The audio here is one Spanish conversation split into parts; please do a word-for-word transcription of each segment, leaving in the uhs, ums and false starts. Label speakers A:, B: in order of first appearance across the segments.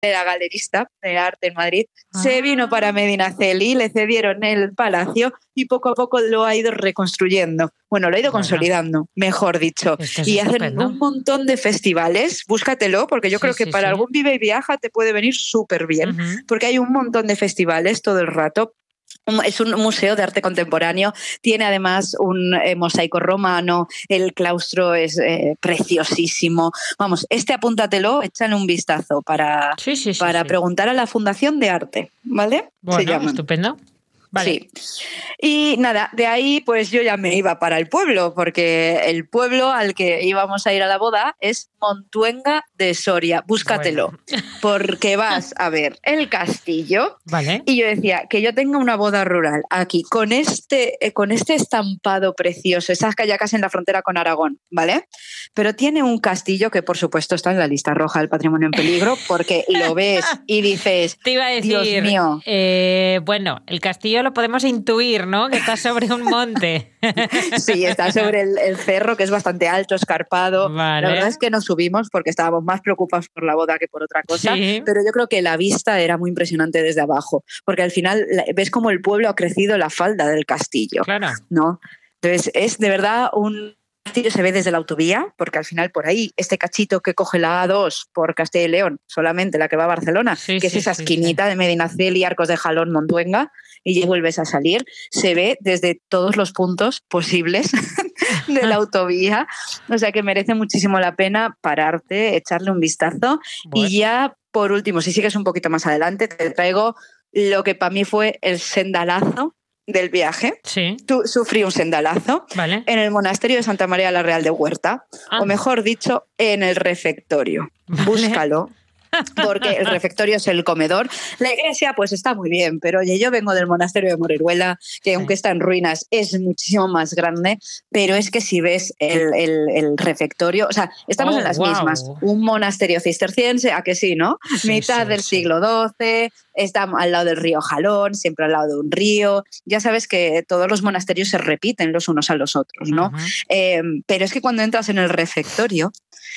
A: era galerista de arte en Madrid, ah. se vino para Medinaceli, le cedieron el palacio y poco a poco lo ha ido reconstruyendo. Bueno, lo ha ido bueno. consolidando, mejor dicho. Y hacen estupendo. un montón de festivales, búscatelo, porque yo sí, creo que sí, para sí. algún vive y viaja te puede venir súper bien, uh-huh. porque hay un montón de festivales todo el rato. Es un museo de arte contemporáneo, tiene además un eh, mosaico romano, el claustro es eh, preciosísimo. Vamos, este apúntatelo, échale un vistazo para,
B: sí, sí, sí,
A: para
B: sí.
A: preguntar a la Fundación de Arte, ¿vale?
B: Bueno,
A: Se llama.
B: Estupendo. Vale.
A: Sí. Y nada, de ahí pues yo ya me iba para el pueblo, porque el pueblo al que íbamos a ir a la boda es Montuenga de Soria. Búscatelo, bueno. porque vas a ver el castillo.
B: Vale.
A: Y yo decía, que yo tenga una boda rural aquí, con este, eh, con este estampado precioso, esas callacas en la frontera con Aragón, ¿vale? Pero tiene un castillo que por supuesto está en la lista roja del patrimonio en peligro, porque lo ves y dices,
B: te iba a decir,
A: Dios mío.
B: Eh, bueno, el castillo lo podemos intuir, ¿no? Que está sobre un monte.
A: Sí, está sobre el, el cerro, que es bastante alto, escarpado.
B: Vale.
A: La verdad es que no subimos porque estábamos más preocupados por la boda que por otra cosa,
B: sí.
A: pero yo creo que la vista era muy impresionante desde abajo, porque al final ves cómo el pueblo ha crecido la falda del castillo.
B: Claro.
A: ¿No? Entonces, es de verdad un castillo, se ve desde la autovía, porque al final por ahí, este cachito que coge la A dos por Castilla y León, solamente la que va a Barcelona,
B: sí,
A: que
B: sí,
A: es esa
B: sí,
A: esquinita
B: sí.
A: de Medinaceli, Arcos de Jalón, Montuenga, y ya vuelves a salir, se ve desde todos los puntos posibles de la autovía, o sea que merece muchísimo la pena pararte, echarle un vistazo. Bueno. Y ya, por último, si sigues un poquito más adelante, te traigo lo que para mí fue el sendalazo del viaje.
B: Sí.
A: Tú sufrí un sendalazo
B: vale.
A: en el monasterio de Santa María la Real de Huerta,
B: ah.
A: o mejor dicho, en el refectorio.
B: Vale.
A: Búscalo. Porque el refectorio es el comedor. La iglesia pues está muy bien, pero oye, yo vengo del monasterio de Moriruela, que sí. aunque está en ruinas es muchísimo más grande, pero es que si ves el, el, el refectorio, o sea, estamos
B: oh,
A: en las
B: wow.
A: mismas. Un monasterio cisterciense, ¿a que sí, no?
B: Sí,
A: Mitad
B: sí,
A: del
B: sí.
A: siglo doce, está al lado del río Jalón, siempre al lado de un río. Ya sabes que todos los monasterios se repiten los unos a los otros, ¿no?
B: Uh-huh.
A: Eh, pero es que cuando entras en el refectorio,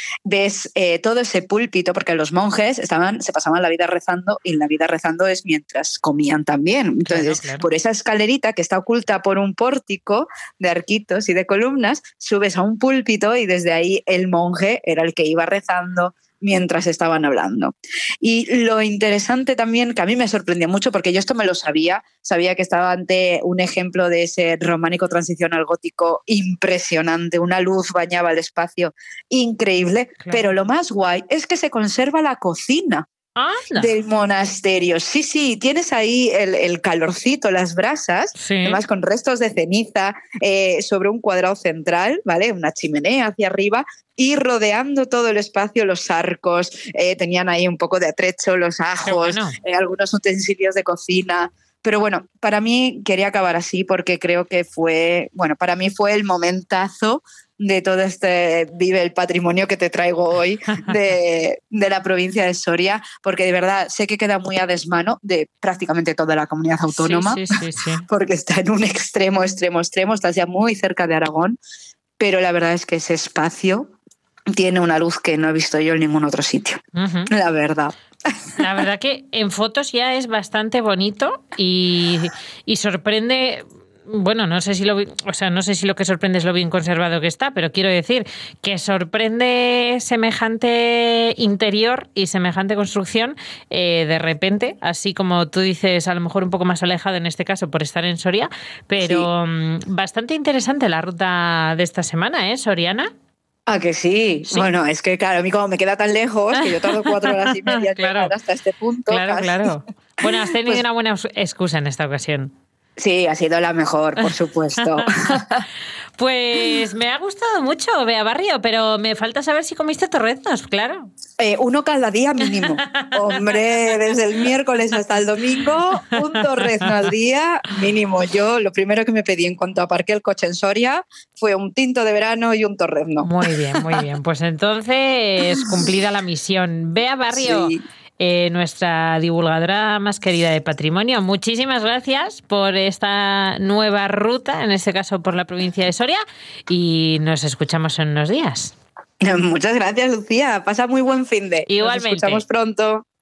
A: ves eh, todo ese púlpito, porque los monjes estaban, se pasaban la vida rezando, y la vida rezando es mientras comían también. Entonces,
B: claro, claro.
A: por esa escalerita que está oculta por un pórtico de arquitos y de columnas, subes a un púlpito y desde ahí el monje era el que iba rezando mientras estaban hablando. Y lo interesante también, que a mí me sorprendió mucho, porque yo esto me lo sabía, sabía que estaba ante un ejemplo de ese románico transición al gótico impresionante, una luz bañaba el espacio increíble, claro. Pero lo más guay es que se conserva la cocina.
B: ¡Anda!
A: Del monasterio. Sí, sí, tienes ahí el, el calorcito, las brasas,
B: sí.
A: además con restos de ceniza eh, sobre un cuadrado central, ¿vale? Una chimenea hacia arriba y rodeando todo el espacio los arcos, eh, tenían ahí un poco de atrecho, los ajos,
B: bueno.
A: eh, algunos utensilios de cocina. Pero bueno, para mí quería acabar así porque creo que fue, bueno, para mí fue el momentazo de todo este Vive el Patrimonio que te traigo hoy de, de la provincia de Soria, porque de verdad sé que queda muy a desmano de prácticamente toda la comunidad autónoma,
B: sí, sí, sí, sí.
A: porque está en un extremo, extremo, extremo, estás ya muy cerca de Aragón, pero la verdad es que ese espacio tiene una luz que no he visto yo en ningún otro sitio, uh-huh. La verdad.
B: La verdad que en fotos ya es bastante bonito y, y sorprende. Bueno, no sé si lo, o sea, no sé si lo que sorprende es lo bien conservado que está, pero quiero decir que sorprende semejante interior y semejante construcción eh, de repente, así como tú dices, a lo mejor un poco más alejado en este caso por estar en Soria, pero sí. Bastante interesante la ruta de esta semana, ¿eh, Soriana?
A: Ah, que sí? sí. Bueno, es que claro, a mí como me queda tan lejos que yo tardo cuatro horas y media en
B: claro.
A: llegar hasta este punto.
B: Claro,
A: casi.
B: claro. Bueno, has tenido
A: pues,
B: una buena excusa en esta ocasión.
A: Sí, ha sido la mejor, por supuesto.
B: Pues me ha gustado mucho, Bea Barrio, pero me falta saber si comiste torreznos, claro.
A: Eh, uno cada día mínimo. Hombre, desde el miércoles hasta el domingo, un torrezno al día mínimo. Yo lo primero que me pedí en cuanto aparqué el coche en Soria fue un tinto de verano y un torrezno.
B: Muy bien, muy bien. Pues entonces, cumplida la misión. Bea Barrio. Sí. Eh, nuestra divulgadora más querida de patrimonio. Muchísimas gracias por esta nueva ruta, en este caso por la provincia de Soria, y nos escuchamos en unos días.
A: Muchas gracias, Lucía. Pasa muy buen fin de.
B: Igualmente.
A: Nos escuchamos pronto.